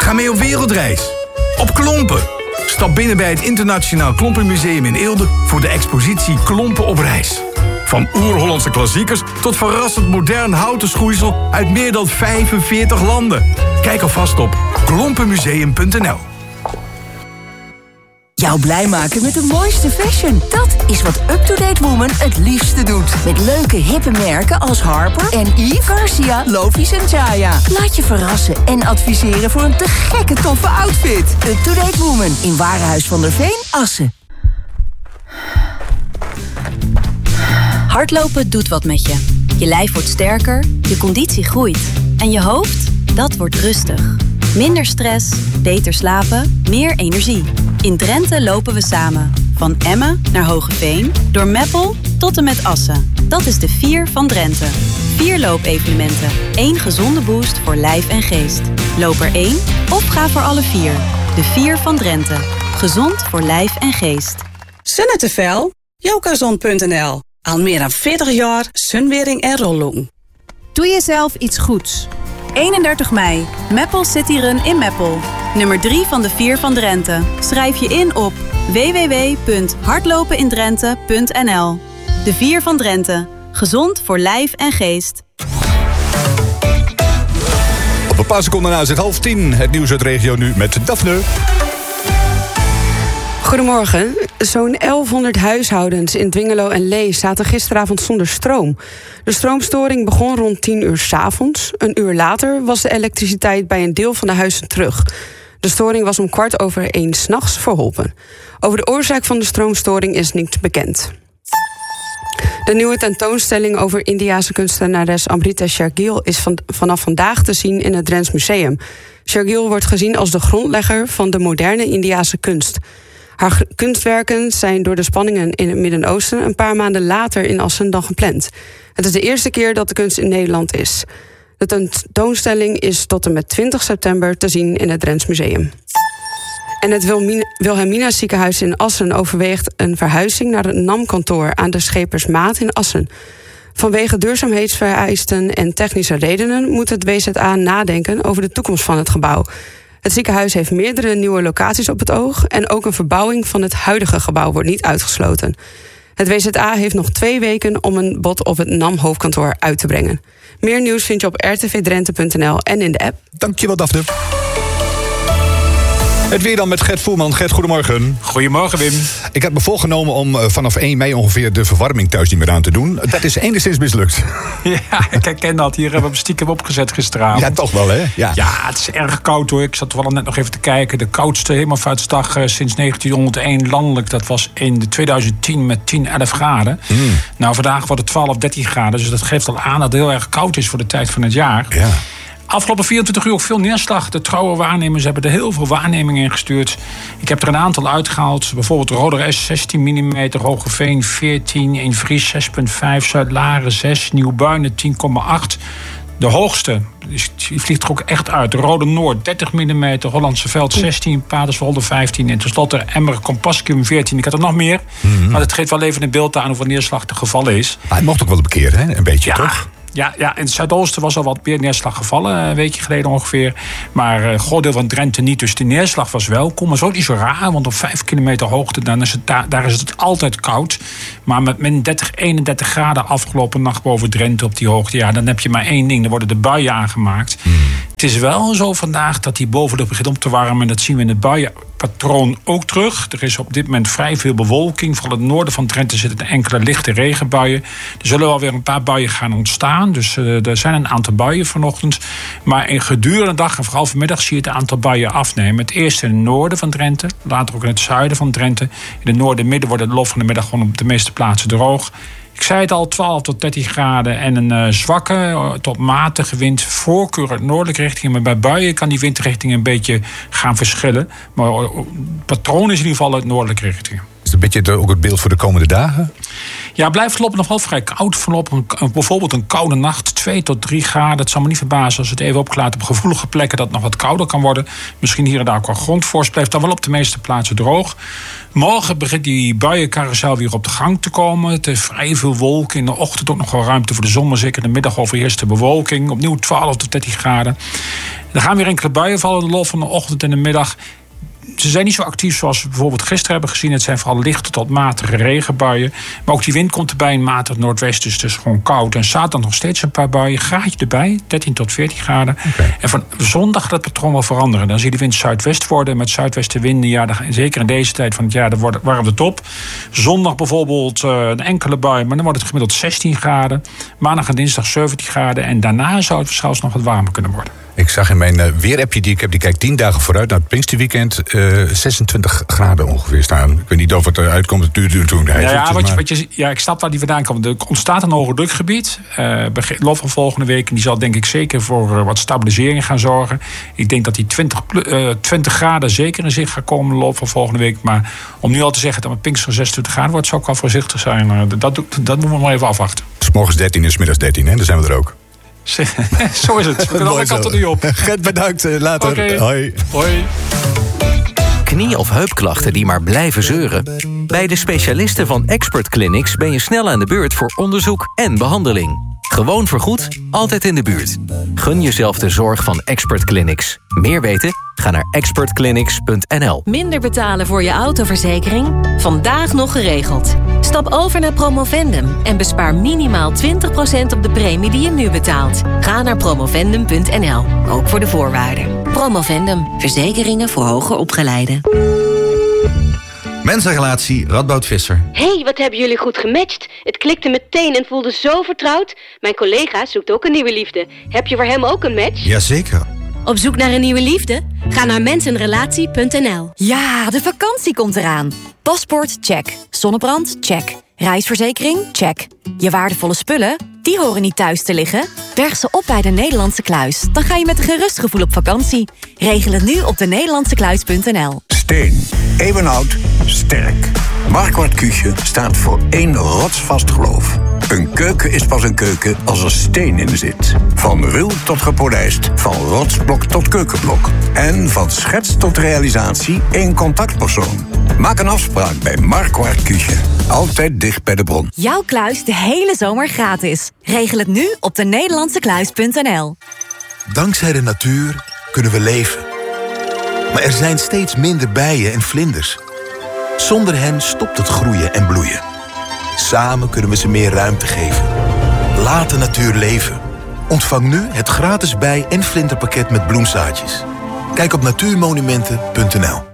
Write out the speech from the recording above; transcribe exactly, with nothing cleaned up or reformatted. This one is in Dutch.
Ga mee op wereldreis. Op klompen. Stap binnen bij het Internationaal Klompenmuseum in Eelde voor de expositie Klompen op reis. Van oer-Hollandse klassiekers tot verrassend modern houten schoeisel uit meer dan vijfenveertig landen. Kijk alvast op klompenmuseum punt n l. Jou blij maken met de mooiste fashion. Dat is wat Up-to-Date Woman het liefste doet. Met leuke hippe merken als Harper en Yves, Garcia, Lovies en Jaya. Laat je verrassen en adviseren voor een te gekke toffe outfit. Up-to-Date Woman in Warenhuis van der Veen, Assen. Hardlopen doet wat met je. Je lijf wordt sterker, je conditie groeit. En je hoofd, dat wordt rustig. Minder stress, beter slapen, meer energie. In Drenthe lopen we samen. Van Emmen naar Hogeveen, door Meppel tot en met Assen. Dat is de Vier van Drenthe. Vier loopevenementen. Eén gezonde boost voor lijf en geest. Loop er één of ga voor alle vier. De Vier van Drenthe. Gezond voor lijf en geest. Zonnetevel? Jokazon punt n l. Al meer dan veertig jaar sunwering en rolloen. Doe jezelf iets goeds. eenendertig mei, Meppel City Run in Meppel. Nummer drie van de Vier van Drenthe. Schrijf je in op w w w punt hardlopenindrenthe punt n l. De Vier van Drenthe. Gezond voor lijf en geest. Op een paar seconden na zit half tien. Het nieuws uit de regio nu met Daphne. Goedemorgen. Zo'n elfhonderd huishoudens in Dwingelo en Lee zaten gisteravond zonder stroom. De stroomstoring begon rond tien uur 's avonds. Een uur later was de elektriciteit bij een deel van de huizen terug. De storing was om kwart over één 's nachts verholpen. Over de oorzaak van de stroomstoring is niets bekend. De nieuwe tentoonstelling over Indiase kunstenares Amrita Shergill is van, vanaf vandaag te zien in het Drents Museum. Shergill wordt gezien als de grondlegger van de moderne Indiase kunst. Haar kunstwerken zijn door de spanningen in het Midden-Oosten een paar maanden later in Assen dan gepland. Het is de eerste keer dat de kunst in Nederland is. De tentoonstelling is tot en met twintig september te zien in het Drents Museum. En het Wilhelmina ziekenhuis in Assen overweegt een verhuizing naar het N A M-kantoor aan de Schepersmaat in Assen. Vanwege duurzaamheidsvereisten en technische redenen moet het W Z A nadenken over de toekomst van het gebouw. Het ziekenhuis heeft meerdere nieuwe locaties op het oog en ook een verbouwing van het huidige gebouw wordt niet uitgesloten. Het W Z A heeft nog twee weken om een bod op het N A M-hoofdkantoor uit te brengen. Meer nieuws vind je op r t v drenthe punt n l en in de app. Dankjewel, Daphne. Het weer dan met Gert Voerman. Gert, goedemorgen. Goedemorgen, Wim. Ik had me voorgenomen om uh, vanaf één mei ongeveer de verwarming thuis niet meer aan te doen. Dat is enigszins mislukt. Ja, ik herken dat. Hier hebben we hem stiekem opgezet gisteravond. Ja, toch wel, hè? Ja, ja, het is erg koud, hoor. Ik zat wel net nog even te kijken. De koudste hemelvaartsdag uh, sinds negentienhonderdéén landelijk. Dat was in tweeduizend tien met tien, elf graden. Mm. Nou, vandaag wordt het twaalf, dertien graden. Dus dat geeft al aan dat het heel erg koud is voor de tijd van het jaar. Ja. Afgelopen vierentwintig uur ook veel neerslag. De trouwe waarnemers hebben er heel veel waarnemingen in gestuurd. Ik heb er een aantal uitgehaald. Bijvoorbeeld Roderijs zestien millimeter, Hogeveen veertien, Eemfries zes komma vijf, Zuid-Laren zes, Nieuwbuinen tien komma acht. De hoogste, die vliegt er ook echt uit. Rode Noord dertig millimeter, Hollandse Veld zestien, Paterswolde vijftien... en tenslotte Emmer Compascum veertien. Ik had er nog meer, mm-hmm. maar het geeft wel even een beeld aan hoeveel neerslag er gevallen is. Maar het mocht ook wel een keer, hè? Een beetje, ja. toch? Ja, ja, in het zuidoosten was al wat meer neerslag gevallen, een weekje geleden ongeveer. Maar een uh, groot deel van Drenthe niet, dus de neerslag was welkom. Maar zo niet zo raar, want op vijf kilometer hoogte, dan is het daar, daar is het altijd koud. Maar met min dertig, eenendertig graden afgelopen nacht boven Drenthe op die hoogte, ja, dan heb je maar één ding, dan worden de buien aangemaakt. Hmm. Het is wel zo vandaag dat die bovenlucht begint op te warmen. Dat zien we in het buienpatroon ook terug. Er is op dit moment vrij veel bewolking. Vooral in het noorden van Drenthe zitten enkele lichte regenbuien. Er zullen wel weer een paar buien gaan ontstaan. Dus uh, er zijn een aantal buien vanochtend. Maar in gedurende de dag en vooral vanmiddag zie je het aantal buien afnemen. Het eerst in het noorden van Drenthe. Later ook in het zuiden van Drenthe. In het noorden en midden wordt het lof van de middag gewoon op de meeste plaatsen droog. Ik zei het al, twaalf tot dertien graden en een uh, zwakke uh, tot matige wind. Voorkeur uit noordelijke richting. Maar bij buien kan die windrichting een beetje gaan verschillen. Maar uh, het patroon is in ieder geval uit noordelijke richting. Is het een beetje ook het beeld voor de komende dagen? Ja, blijft voorlopig nog wel vrij koud. Voorlopig een, bijvoorbeeld een koude nacht, twee tot drie graden. Het zal me niet verbazen als het even opklaart op gevoelige plekken dat het nog wat kouder kan worden. Misschien hier en daar ook wel grondvorst. Blijft dan wel op de meeste plaatsen droog. Morgen begint die buiencarousel weer op de gang te komen. Het is vrij veel wolken. In de ochtend ook nog wel ruimte voor de zon. Maar zeker in de middag overheerst de bewolking. Opnieuw twaalf tot dertien graden. Er gaan weer enkele buien vallen in de loop van de ochtend en de middag. Ze zijn niet zo actief zoals we bijvoorbeeld gisteren hebben gezien. Het zijn vooral lichte tot matige regenbuien. Maar ook die wind komt erbij in matig noordwest. Dus het is gewoon koud. En zaterdag nog steeds een paar buien. Graadje erbij, dertien tot veertien graden. Okay. En van zondag gaat het patroon wel veranderen. Dan zie je de wind zuidwest worden. Met zuidwestenwinden, ja, zeker in deze tijd van het jaar, dan wordt warmt het op. Zondag bijvoorbeeld uh, een enkele bui. Maar dan wordt het gemiddeld zestien graden. Maandag en dinsdag zeventien graden. En daarna zou het zelfs nog wat warmer kunnen worden. Ik zag in mijn uh, weerappje die ik heb, die kijkt tien dagen vooruit naar het Pinksterweekend, uh, zesentwintig graden ongeveer staan. Ik weet niet of het eruit komt, het duurt toen. Ja, ja, wat je, wat je, ja, ik snap waar die vandaan komt. Er ontstaat een hoge drukgebied. Uh, begin loop van volgende week. En die zal denk ik zeker voor uh, wat stabilisering gaan zorgen. Ik denk dat die twintig, uh, twintig graden zeker in zicht gaat komen in de loop van volgende week. Maar om nu al te zeggen dat mijn Pinkster zesentwintig graden wordt, zou ik wel voorzichtig zijn. Uh, dat, dat, dat moeten we maar even afwachten. 'S Morgens dertien en 's middags dertien, hè? Dan zijn we er ook. Zo is het. We kunnen alle kanten nu op. Gert, bedankt. Later. Okay. Hoi. Hoi. Knie- of heupklachten die maar blijven zeuren? Bij de specialisten van Expert Clinics ben je snel aan de beurt voor onderzoek en behandeling. Gewoon vergoed, altijd in de buurt. Gun jezelf de zorg van Expert Clinics. Meer weten? Ga naar expert clinics punt n l. Minder betalen voor je autoverzekering? Vandaag nog geregeld. Stap over naar Promovendum en bespaar minimaal twintig procent op de premie die je nu betaalt. Ga naar promovendum punt n l, ook voor de voorwaarden. Promovendum, verzekeringen voor hoger opgeleiden. Mensenrelatie, Radboud Visser. Hey, wat hebben jullie goed gematcht. Het klikte meteen en voelde zo vertrouwd. Mijn collega zoekt ook een nieuwe liefde. Heb je voor hem ook een match? Jazeker. Op zoek naar een nieuwe liefde? Ga naar mensenrelatie punt n l. Ja, de vakantie komt eraan. Paspoort, check. Zonnebrand, check. Reisverzekering, check. Je waardevolle spullen, die horen niet thuis te liggen. Berg ze op bij de Nederlandse Kluis. Dan ga je met een gerust gevoel op vakantie. Regel het nu op de nederlandse kluis punt n l. Steen, eeuwenoud, sterk. Marquardt Küche staat voor één rotsvast geloof. Een keuken is pas een keuken als er steen in zit. Van ruw tot gepolijst, van rotsblok tot keukenblok. En van schets tot realisatie één contactpersoon. Maak een afspraak bij Marquardt Küche. Altijd dicht bij de bron. Jouw kluis de hele zomer gratis. Regel het nu op de nederlandse kluis punt n l. Dankzij de natuur kunnen we leven. Maar er zijn steeds minder bijen en vlinders. Zonder hen stopt het groeien en bloeien. Samen kunnen we ze meer ruimte geven. Laat de natuur leven. Ontvang nu het gratis bij- en vlinderpakket met bloemzaadjes. Kijk op natuurmonumenten punt n l.